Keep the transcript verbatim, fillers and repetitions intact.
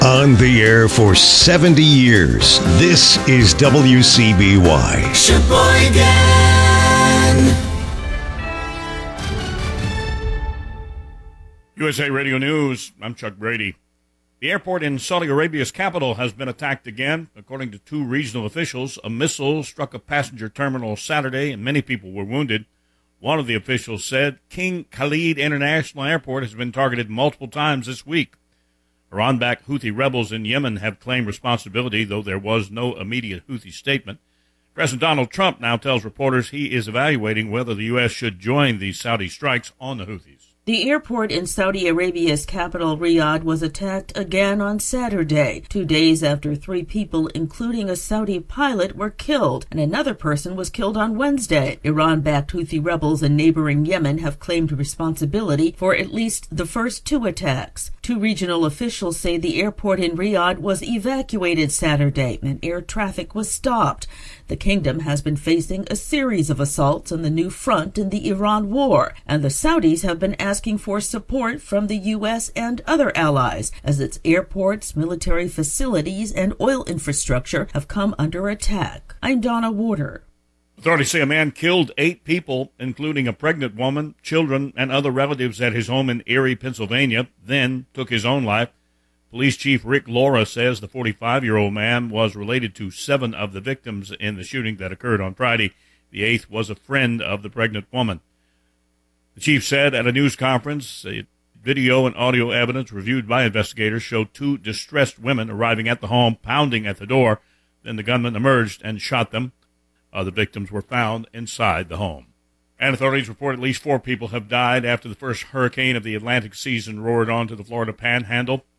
On the air for seventy years, this is W C B Y. Sheboygan! U S A Radio News, I'm Chuck Brady. The airport in Saudi Arabia's capital has been attacked again. According to two regional officials, a missile struck a passenger terminal Saturday and many people were wounded. One of the officials said King Khalid International Airport has been targeted multiple times this week. Iran-backed Houthi rebels in Yemen have claimed responsibility, though there was no immediate Houthi statement. President Donald Trump now tells reporters he is evaluating whether the U S should join the Saudi strikes on the Houthis. The airport in Saudi Arabia's capital, Riyadh, was attacked again on Saturday, two days after three people, including a Saudi pilot, were killed, and another person was killed on Wednesday. Iran-backed Houthi rebels in neighboring Yemen have claimed responsibility for at least the first two attacks. Two regional officials say the airport in Riyadh was evacuated Saturday, and air traffic was stopped. The kingdom has been facing a series of assaults on the new front in the Iran war, and the Saudis have been asking for support from the U S and other allies as its airports, military facilities, and oil infrastructure have come under attack. I'm Donna Warder. Authorities say a man killed eight people, including a pregnant woman, children, and other relatives at his home in Erie, Pennsylvania, then took his own life. Police Chief Rick Laura says the forty-five-year-old man was related to seven of the victims in the shooting that occurred on Friday. The eighth was a friend of the pregnant woman. The chief said at a news conference, uh, video and audio evidence reviewed by investigators showed two distressed women arriving at the home, pounding at the door. Then the gunman emerged and shot them. Other victims were found inside the home. And authorities report at least four people have died after the first hurricane of the Atlantic season roared onto the Florida Panhandle.